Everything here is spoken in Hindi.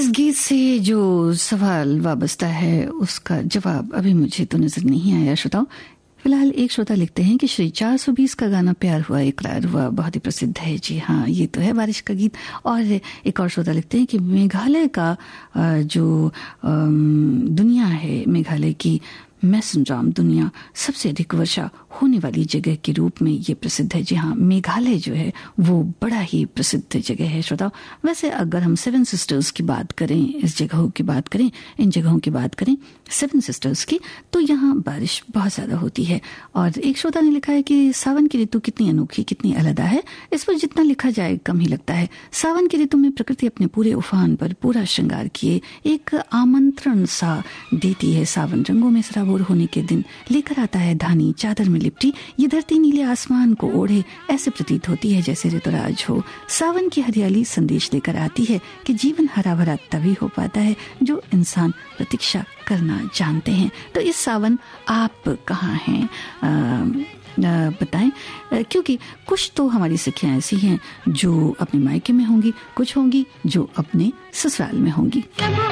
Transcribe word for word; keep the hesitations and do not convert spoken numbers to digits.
इस गीत से जो सवाल वाबस्ता है उसका जवाब अभी मुझे तो नजर नहीं आया श्रोताओं। फिलहाल एक श्रोता लिखते हैं कि श्री चार सौ बीस का गाना प्यार हुआ इकरार हुआ बहुत ही प्रसिद्ध है। जी हाँ, ये तो है बारिश का गीत। और एक और श्रोता लिखते हैं कि मेघालय का जो दुनिया है, मेघालय की मैसनजाम दुनिया सबसे अधिक वर्षा होने वाली जगह के रूप में ये प्रसिद्ध है। जी हाँ, मेघालय जो है वो बड़ा ही प्रसिद्ध जगह है श्रोताओं। वैसे अगर हम सेवन सिस्टर्स की बात करें, इस जगहों की बात करें, इन जगहों की बात करें सेवन सिस्टर्स की, तो यहाँ बारिश बहुत ज्यादा होती है। और एक श्रोता ने लिखा है कि सावन की ऋतु कितनी अनोखी, कितनी अलग है, इस पर जितना लिखा जाए कम ही लगता है। सावन की ऋतु में प्रकृति अपने पूरे उफान पर पूरा श्रृंगार किए एक आमंत्रण सा देती है। सावन रंगों में सराबोर होने के दिन लेकर आता है धानी चादर में लिपटी, ये धरती नीले आसमान को ओढ़े ऐसे प्रतीत होती है जैसे ऋतुराज हो। सावन की हरियाली संदेश लेकर आती है कि जीवन हरा भरा तभी हो पाता है जो इंसान प्रतीक्षा करना जानते हैं। तो इस सावन आप कहाँ हैं बताएं, क्योंकि कुछ तो हमारी सखियां ऐसी हैं जो अपने मायके में होंगी, कुछ होंगी जो अपने ससुराल में होंगी।